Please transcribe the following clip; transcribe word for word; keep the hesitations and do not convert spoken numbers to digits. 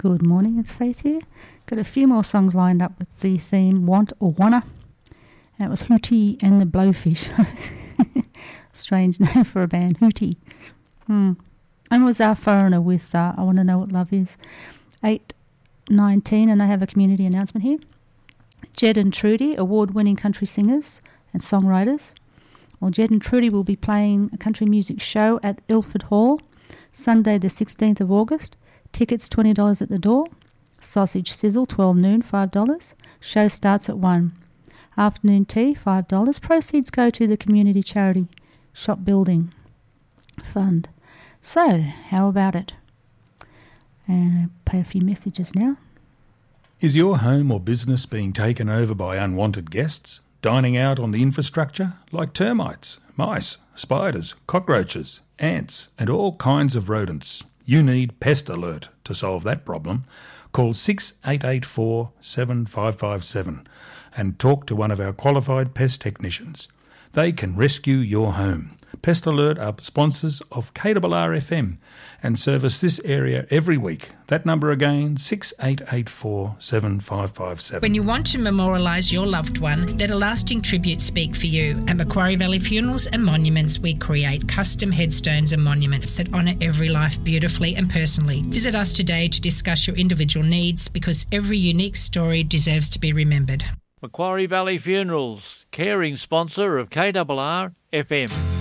Good morning, it's Faith here. Got a few more songs lined up with the theme Want or Wanna. And it was Hootie and the Blowfish. Strange name for a band, Hootie. Hmm. And was our Foreigner with uh, I Want to Know What Love Is. eight nineteen, and I have a community announcement here. Jed and Trudy, award-winning country singers and songwriters. Well, Jed and Trudy will be playing a country music show at Ilford Hall, Sunday the sixteenth of August. Tickets twenty dollars at the door. Sausage sizzle, twelve noon, five dollars. Show starts at one. Afternoon tea, five dollars. Proceeds go to the Community Charity Shop Building Fund. So, how about it? And uh, play a few messages now. Is your home or business being taken over by unwanted guests, dining out on the infrastructure like termites, mice, spiders, cockroaches, ants and all kinds of rodents? You need Pest Alert to solve that problem. Call six eight eight four, seven five five seven and talk to one of our qualified pest technicians. They can rescue your home. Pest Alert are sponsors of K R R F M and service this area every week. That number again, six eight eight four, seven five five seven. When you want to memorialise your loved one, let a lasting tribute speak for you. At Macquarie Valley Funerals and Monuments, we create custom headstones and monuments that honour every life beautifully and personally. Visit us today to discuss your individual needs, because every unique story deserves to be remembered. Macquarie Valley Funerals, caring sponsor of K R R F M.